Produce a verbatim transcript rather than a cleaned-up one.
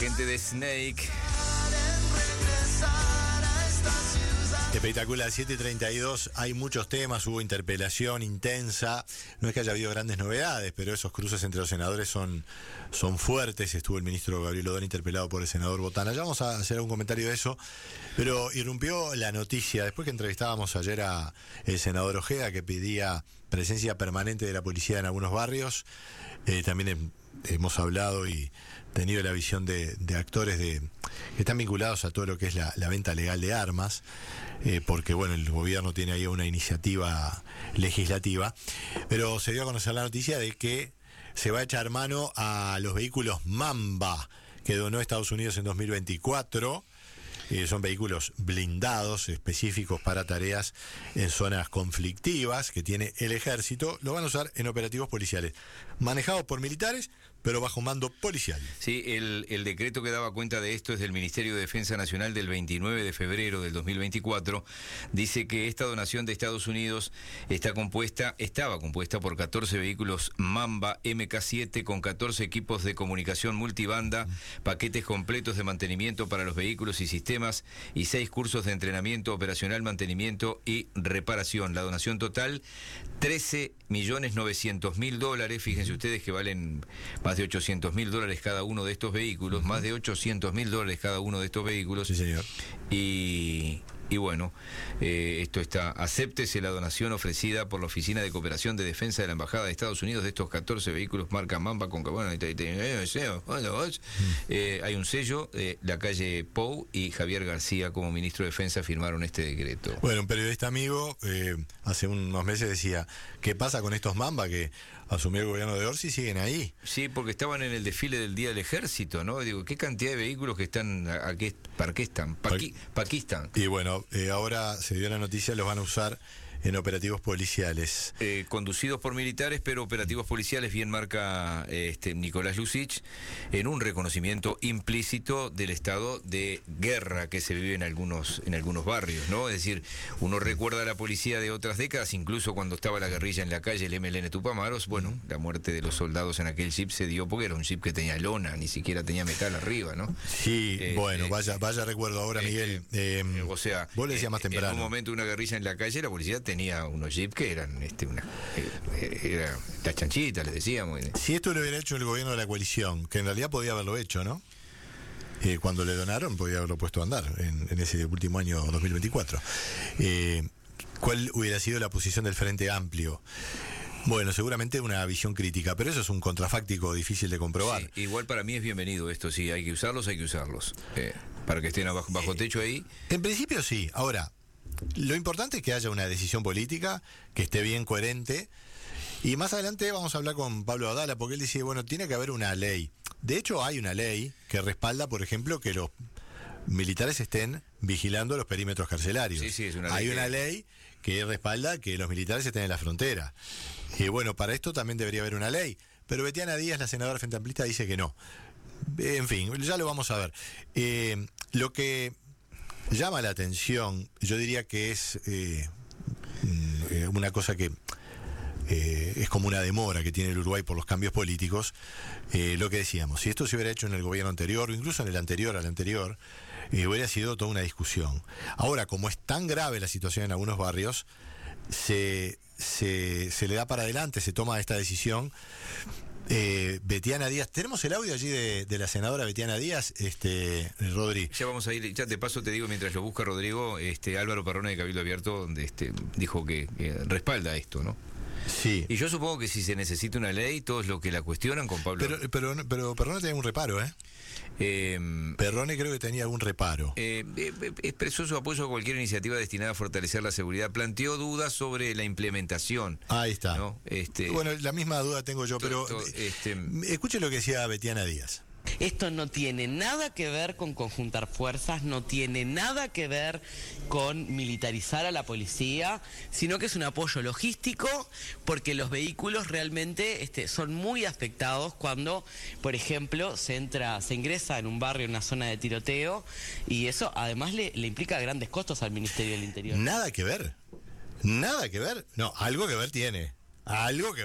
Gente de Snake. Espectacular, siete y treinta y dos, hay muchos temas, hubo interpelación intensa, no es que haya habido grandes novedades, pero esos cruces entre los senadores son, son fuertes. Estuvo el ministro Gabriel Odón interpelado por el senador Botana. Ya vamos a hacer algún comentario de eso, pero irrumpió la noticia, después que entrevistábamos ayer a el senador Ojeda, que pedía presencia permanente de la policía en algunos barrios. eh, también he, hemos hablado y tenido la visión de, de actores de, que están vinculados a todo lo que es la, la venta legal de armas, eh, porque bueno, el gobierno tiene ahí una iniciativa legislativa, pero se dio a conocer la noticia de que se va a echar mano a los vehículos Mamba que donó Estados Unidos en dos mil veinticuatro. Eh, son vehículos blindados específicos para tareas en zonas conflictivas que tiene el ejército. Lo van a usar en operativos policiales, manejados por militares, pero bajo mando policial. Sí, el, el decreto que daba cuenta de esto es del Ministerio de Defensa Nacional del veintinueve de febrero del dos mil veinticuatro. Dice que esta donación de Estados Unidos está compuesta, estaba compuesta por catorce vehículos Mamba M K siete con catorce equipos de comunicación multibanda, paquetes completos de mantenimiento para los vehículos y sistemas y seis cursos de entrenamiento operacional, mantenimiento y reparación. La donación total, trece millones novecientos mil dólares. Fíjense ustedes que valen más de ochocientos mil dólares cada uno de estos vehículos, uh-huh. más de ochocientos mil dólares cada uno de estos vehículos. Sí, señor. Y... Y bueno, eh, esto está, acéptese la donación ofrecida por la Oficina de Cooperación de Defensa de la Embajada de Estados Unidos de estos catorce vehículos marca Mamba con bueno, eh, hay un sello, eh, la calle Pou y Javier García como ministro de Defensa firmaron este decreto. Bueno, un periodista amigo eh, hace unos meses decía, ¿qué pasa con estos Mamba que asumió el gobierno de Orsi y siguen ahí? Sí, porque estaban en el desfile del Día del Ejército, ¿no? Digo, ¿qué cantidad de vehículos que están aquí, Pakistán, Paqui, Pakistán? Y bueno, Eh, ahora se dio la noticia, los van a usar en operativos policiales. Eh, conducidos por militares, pero operativos policiales, bien marca este, Nicolás Lucich, en un reconocimiento implícito del estado de guerra que se vive en algunos, en algunos barrios, ¿no? Es decir, uno recuerda a la policía de otras décadas, incluso cuando estaba la guerrilla en la calle, el M L N Tupamaros, bueno, la muerte de los soldados en aquel jeep se dio porque era un jeep que tenía lona, ni siquiera tenía metal arriba, ¿no? Sí, eh, bueno, eh, vaya, vaya recuerdo ahora, Miguel. Eh, eh, o sea, vos le decías más temprano. En un momento una guerrilla en la calle, la policía tenía unos jeeps que eran este, una, era las chanchitas, les decíamos. Si esto lo hubiera hecho el gobierno de la coalición, que en realidad podía haberlo hecho, ¿no? Eh, cuando le donaron, podía haberlo puesto a andar en, en ese último año dos mil veinticuatro. Eh, ¿Cuál hubiera sido la posición del Frente Amplio? Bueno, seguramente una visión crítica, pero eso es un contrafáctico difícil de comprobar. Sí, igual para mí es bienvenido esto, sí, hay que usarlos, hay que usarlos. Eh, para que estén bajo, bajo techo ahí. En principio sí, ahora... Lo importante es que haya una decisión política, que esté bien coherente, y más adelante vamos a hablar con Pablo Adala, porque él dice, bueno, tiene que haber una ley. De hecho, hay una ley que respalda, por ejemplo, que los militares estén vigilando los perímetros carcelarios. Sí, sí, es una ley hay que... una ley que respalda que los militares estén en la frontera. Y bueno, para esto también debería haber una ley, pero Betiana Díaz, la senadora Frente Amplista, dice que no. En fin, ya lo vamos a ver. Eh, lo que... llama la atención, yo diría que es eh, una cosa que eh, es como una demora que tiene el Uruguay por los cambios políticos, eh, lo que decíamos, si esto se hubiera hecho en el gobierno anterior o incluso en el anterior al anterior, eh, hubiera sido toda una discusión. Ahora, como es tan grave la situación en algunos barrios, se, se, se le da para adelante, se toma esta decisión. Eh, Betiana Díaz, tenemos el audio allí de, de la senadora Betiana Díaz, este Rodri. Ya vamos a ir, ya de paso te digo, mientras lo busca Rodrigo, este Álvaro Perrone de Cabildo Abierto, donde este dijo que, que respalda esto, ¿no? Sí. Y yo supongo que si se necesita una ley, todos los que la cuestionan con Pablo. Pero, pero, pero Perrone tenía un reparo, ¿eh? Eh, Perrone creo que tenía algún reparo. Eh, eh, expresó su apoyo a cualquier iniciativa destinada a fortalecer la seguridad. Planteó dudas sobre la implementación. Ahí está. ¿No? Este, bueno, la misma duda tengo yo, pero to, to, este, escuche lo que decía Betiana Díaz. Esto no tiene nada que ver con conjuntar fuerzas, no tiene nada que ver con militarizar a la policía, sino que es un apoyo logístico, porque los vehículos realmente este, son muy afectados cuando, por ejemplo, se entra, se ingresa en un barrio, en una zona de tiroteo, y eso además le, le implica grandes costos al Ministerio del Interior. Nada que ver, nada que ver, no, algo que ver tiene, algo que